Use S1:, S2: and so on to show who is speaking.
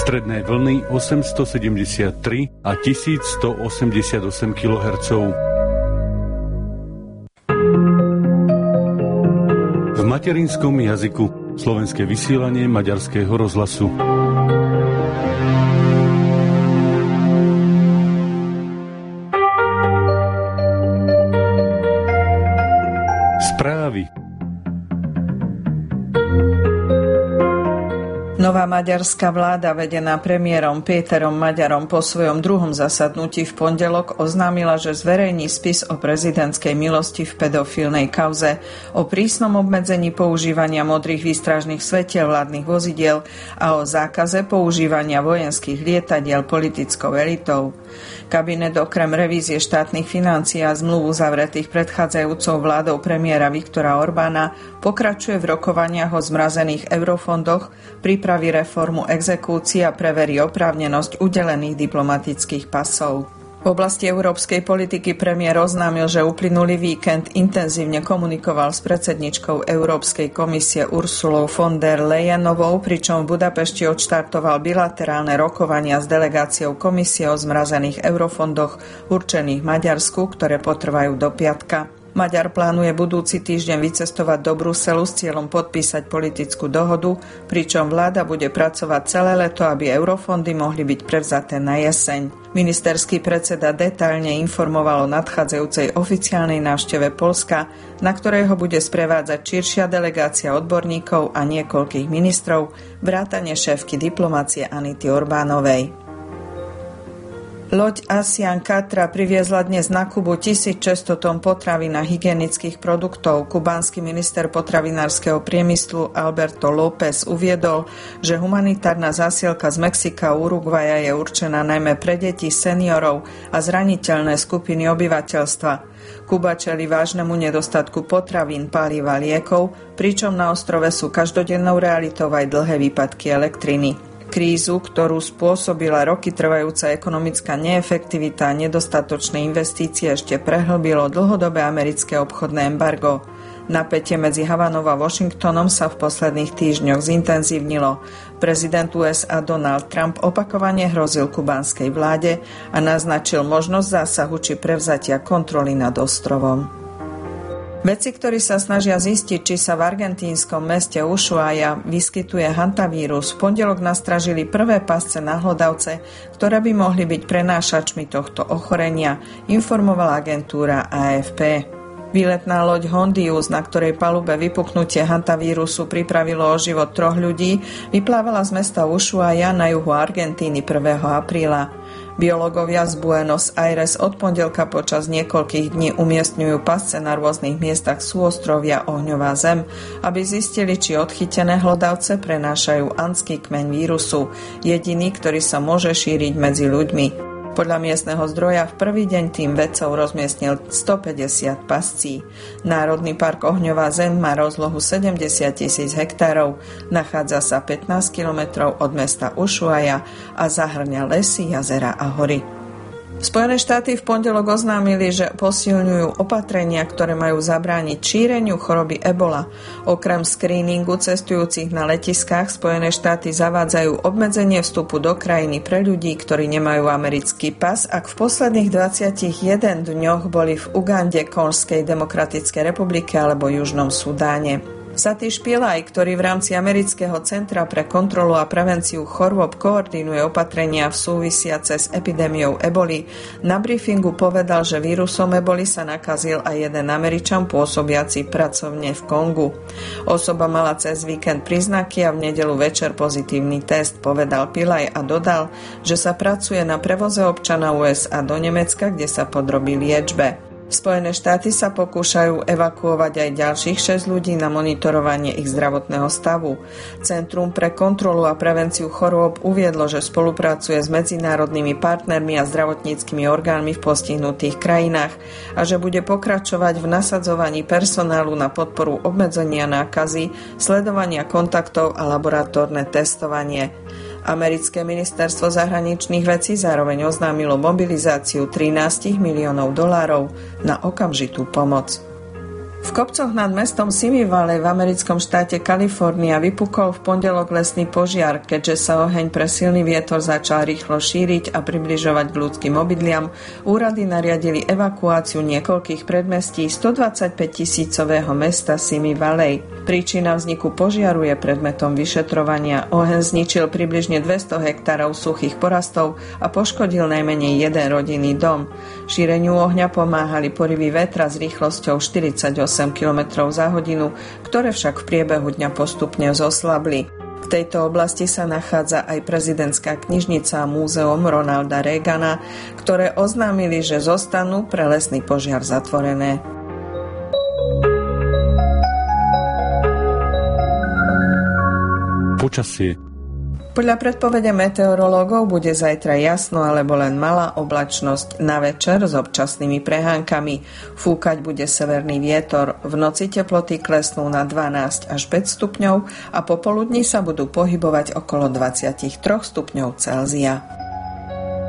S1: Stredné vlny 873 a 1188 kHz. V materinskom jazyku slovenské vysielanie Maďarského rozhlasu. Správy.
S2: Nová maďarská vláda, vedená premiérom Péterom Maďarom, po svojom druhom zasadnutí v pondelok oznámila, že zverejní spis o prezidentskej milosti v pedofilnej kauze, o prísnom obmedzení používania modrých výstražných svetiel vládnych vozidiel a o zákaze používania vojenských lietadiel politickou elitou. Kabinet okrem revízie štátnych financií a zmluv uzavretých predchádzajúcou vládou premiéra Viktora Orbána pokračuje v rokovaniach o zmrazených eurofondoch, pripraví reformu exekúcií a preverí oprávnenosť udelených diplomatických pasov. V oblasti európskej politiky premiér oznámil, že uplynulý víkend intenzívne komunikoval s predsedničkou Európskej komisie Ursulou von der Leyenovou, pričom v Budapešti odštartoval bilaterálne rokovania s delegáciou komisie o zmrazených eurofondoch určených Maďarsku, ktoré potrvajú do piatka. Maďar plánuje budúci týždeň vycestovať do Bruselu s cieľom podpísať politickú dohodu, pričom vláda bude pracovať celé leto, aby eurofondy mohli byť prevzaté na jeseň. Ministerský predseda detailne informoval o nadchádzajúcej oficiálnej návšteve Poľska, na ktorej ho bude sprevádzať širšia delegácia odborníkov a niekoľkých ministrov, vrátane šéfky diplomácie Anity Orbánovej. Loď Asian Katra priviezla dnes na Kubu 1600 tón potravín a hygienických produktov. Kubánsky minister potravinárskeho priemyslu Alberto López uviedol, že humanitárna zásielka z Mexika a Uruguaja je určená najmä pre deti, seniorov a zraniteľné skupiny obyvateľstva. Kuba čelí vážnemu nedostatku potravín, palív a liekov, pričom na ostrove sú každodennou realitou aj dlhé výpadky elektriny. Krízu, ktorú spôsobila roky trvajúca ekonomická neefektivita a nedostatočné investície, ešte prehlbilo dlhodobé americké obchodné embargo. Napätie medzi Havanou a Washingtonom sa v posledných týždňoch zintenzívnilo. Prezident USA Donald Trump opakovane hrozil kubánskej vláde a naznačil možnosť zásahu či prevzatia kontroly nad ostrovom. Vedci, ktorí sa snažia zistiť, či sa v argentínskom meste Ushuaia vyskytuje hantavírus, v pondelok nastražili prvé pasce na hlodavce, ktoré by mohli byť prenášačmi tohto ochorenia, informovala agentúra AFP. Výletná loď Hondius, na ktorej palube vypuknutie hantavírusu pripravilo o život 3 ľudí, vyplávala z mesta Ushuaia na juhu Argentíny 1. apríla. Biológovia z Buenos Aires od pondelka počas niekoľkých dní umiestňujú pasce na rôznych miestach súostrovia Ohňová zem, aby zistili, či odchytené hlodavce prenášajú andský kmeň vírusu, jediný, ktorý sa môže šíriť medzi ľuďmi. Podľa miestneho zdroja v prvý deň tým vedcov rozmiestnil 150 pascí. Národný park Ohňová zem má rozlohu 70 000 hektárov, nachádza sa 15 kilometrov od mesta Ushuaia a zahŕňa lesy, jazera a hory. Spojené štáty v pondelok oznámili, že posilňujú opatrenia, ktoré majú zabrániť šíreniu choroby Ebola. Okrem screeningu cestujúcich na letiskách Spojené štáty zavádzajú obmedzenie vstupu do krajiny pre ľudí, ktorí nemajú americký pas, ak v posledných 21 dňoch boli v Ugande, Konžskej demokratickej republike alebo Južnom Sudáne. Satish Pillai, ktorý v rámci Amerického centra pre kontrolu a prevenciu chorôb koordinuje opatrenia v súvisiace s epidémiou eboli, na briefingu povedal, že vírusom eboli sa nakazil aj jeden Američan pôsobiaci pracovne v Kongu. Osoba mala cez víkend príznaky a v nedeľu večer pozitívny test, povedal Pillai a dodal, že sa pracuje na prevoze občana USA do Nemecka, kde sa podrobí liečbe. Spojené štáty sa pokúšajú evakuovať aj ďalších 6 ľudí na monitorovanie ich zdravotného stavu. Centrum pre kontrolu a prevenciu chorôb uviedlo, že spolupracuje s medzinárodnými partnermi a zdravotníckymi orgánmi v postihnutých krajinách a že bude pokračovať v nasadzovaní personálu na podporu obmedzenia nákazy, sledovania kontaktov a laboratórne testovanie. Americké ministerstvo zahraničných vecí zároveň oznámilo mobilizáciu $13 miliónov na okamžitú pomoc. V kopcoch nad mestom Simi Valley v americkom štáte Kalifornia vypukol v pondelok lesný požiar, keďže sa oheň pre silný vietor začal rýchlo šíriť a približovať k ľudským obydliam. Úrady nariadili evakuáciu niekoľkých predmestí 125-tisícového mesta Simi Valley. Príčina vzniku požiaru je predmetom vyšetrovania. Oheň zničil približne 200 hektárov suchých porastov a poškodil najmenej jeden rodinný dom. Šíreniu ohňa pomáhali porivy vetra s rýchlosťou 48 km za hodinu, ktoré však v priebehu dňa postupne zoslabli. V tejto oblasti sa nachádza aj prezidentská knižnica a múzeum Ronalda Reagana, ktoré oznámili, že zostanú pre lesný požiar zatvorené.
S1: Počasie.
S2: Podľa predpovede meteorológov bude zajtra jasno alebo len malá oblačnosť na večer s občasnými prehánkami. Fúkať bude severný vietor. V noci teploty klesnú na 12 až 5 stupňov a popoludní sa budú pohybovať okolo 23 stupňov Celzia.